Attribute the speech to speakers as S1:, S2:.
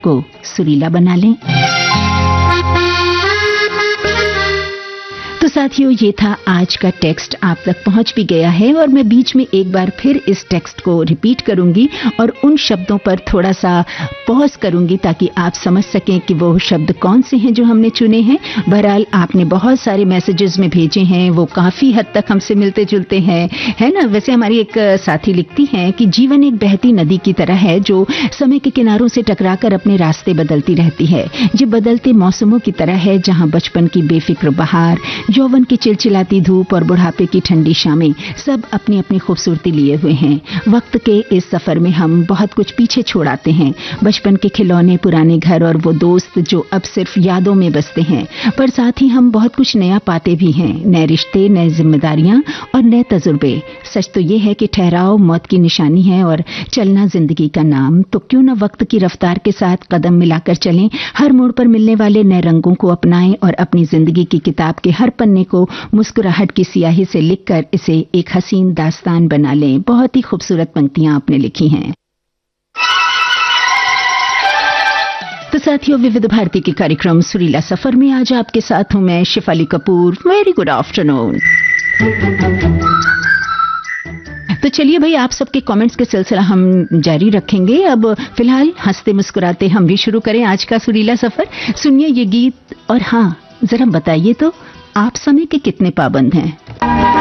S1: को सुरीला बना लें। तो साथियों, ये था आज का टेक्स्ट, आप तक पहुंच भी गया है और मैं बीच में एक बार फिर इस टेक्स्ट को रिपीट करूंगी और उन शब्दों पर थोड़ा सा पॉज करूंगी ताकि आप समझ सकें कि वो शब्द कौन से हैं जो हमने चुने हैं। बहरहाल आपने बहुत सारे मैसेजेस में भेजे हैं, वो काफी हद तक हमसे मिलते जुलते हैं, है ना। वैसे हमारी एक साथी लिखती हैं कि जीवन एक बहती नदी की तरह है जो समय के किनारों से टकराकर अपने रास्ते बदलती रहती है। ये बदलते मौसमों की तरह है जहां बचपन की बेफिक्र बहार, यौवन की चिलचिलाती धूप और बुढ़ापे की ठंडी शामें सब अपनी अपनी खूबसूरती लिए हुए हैं। वक्त के इस सफर में हम बहुत कुछ पीछे छोड़ आते हैं, बचपन के खिलौने, पुराने घर और वो दोस्त जो अब सिर्फ यादों में बसते हैं, पर साथ ही हम बहुत कुछ नया पाते भी हैं, नए रिश्ते, नई जिम्मेदारियां और नए तजुर्बे। सच तो ये है कि ठहराव मौत की निशानी है और चलना जिंदगी का नाम। तो क्यों न वक्त की रफ्तार के साथ कदम मिलाकर चलें, हर मोड़ पर मिलने वाले नए रंगों को अपनाएं और अपनी जिंदगी की किताब के हर पन्ने को मुस्कुराहट की स्याही से लिखकर इसे एक हसीन दास्तान बना लें। बहुत ही खूबसूरत पंक्तियां आपने लिखी हैं। तो साथियों, विविध भारती के कार्यक्रम सुरीला सफर में आज आपके साथ हूं मैं Shifali Kapoor. Very good afternoon. तो चलिए भाई, आप सबके कमेंट्स के सिलसिला हम जारी रखेंगे। अब फिलहाल हंसते मुस्कुराते हम भी शुरू करें आज का सुरीला सफर। सुनिए ये गीत और हाँ, जरा बताइए तो आप समय के कितने पाबंद हैं।